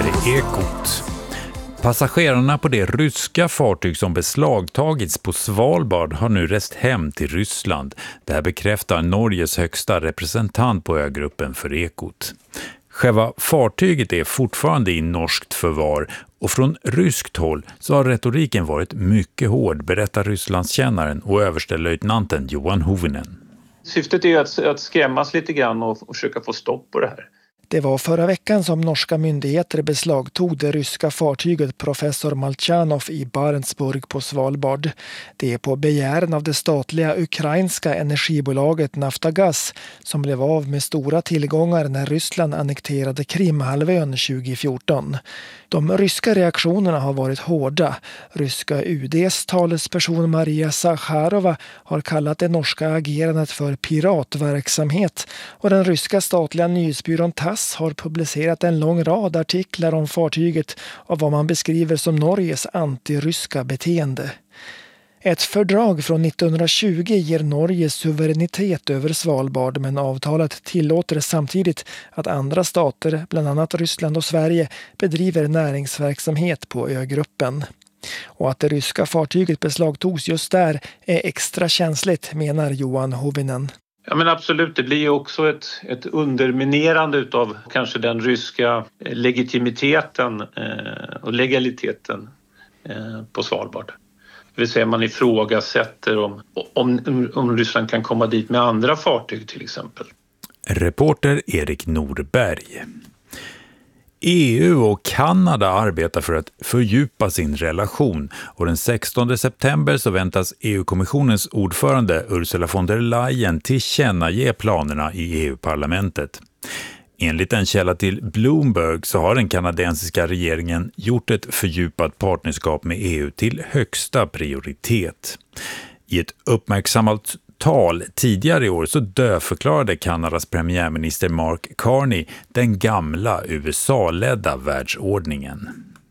är Ekot. Passagerarna på det ryska fartyg som beslagtagits på Svalbard har nu rest hem till Ryssland. Det här bekräftar Norges högsta representant på ögruppen för Ekot. Själva fartyget är fortfarande i norskt förvar och från ryskt håll så har retoriken varit mycket hård, berättar Rysslandskännaren och överstelöjtnanten Johan Hovinen. Syftet är att skrämmas lite grann och försöka få stopp på det här. Det var förra veckan som norska myndigheter beslagtog det ryska fartyget Professor Malchanov i Barentsburg på Svalbard. Det är på begäran av det statliga ukrainska energibolaget Naftagaz som blev av med stora tillgångar när Ryssland annekterade Krimhalvön 2014. De ryska reaktionerna har varit hårda. Ryska UD:s talesperson Maria Zakharova har kallat det norska agerandet för piratverksamhet och den ryska statliga nyhetsbyrån TASS har publicerat en lång rad artiklar om fartyget av vad man beskriver som Norges antiryska beteende. Ett fördrag från 1920 ger Norge suveränitet över Svalbard, men avtalet tillåter samtidigt att andra stater, bland annat Ryssland och Sverige, bedriver näringsverksamhet på ögruppen. Och att det ryska fartyget beslagtogs just där är extra känsligt, menar Johan Hovinen. Ja, men absolut, det blir ju också ett underminerande utav kanske den ryska legitimiteten och legaliteten på Svalbard. Det vill säga man ifrågasätter om Ryssland kan komma dit med andra fartyg till exempel. Reporter Erik Norberg. EU och Kanada arbetar för att fördjupa sin relation och den 16 september så väntas EU-kommissionens ordförande Ursula von der Leyen tillkännage planerna i EU-parlamentet. Enligt en källa till Bloomberg så har den kanadensiska regeringen gjort ett fördjupat partnerskap med EU till högsta prioritet. I ett uppmärksammat tal tidigare i år så dödförklarade Kanadas premiärminister Mark Carney den gamla USA-ledda världsordningen.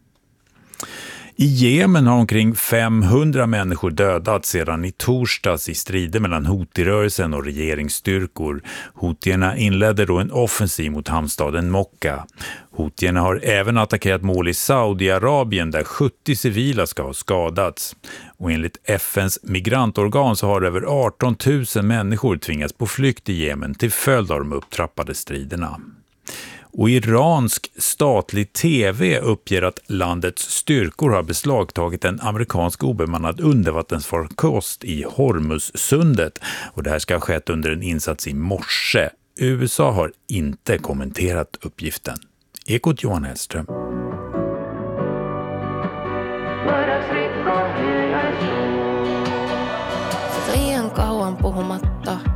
I Jemen har omkring 500 människor dödats sedan i torsdags i strider mellan Houthi-rörelsen och regeringsstyrkor. Houthierna inledde då en offensiv mot hamnstaden Mokka. Houthierna har även attackerat mål i Saudiarabien där 70 civila ska ha skadats. Och enligt FNs migrantorgan så har över 18 000 människor tvingats på flykt i Jemen till följd av de upptrappade striderna. Och iransk statlig tv uppger att landets styrkor har beslagtagit en amerikansk obemannad undervattensfarkost i Hormuzsundet. Och det här ska ha skett under en insats i morse. USA har inte kommenterat uppgiften. Ekot Johan Hellström. Liian kauan puhumatta.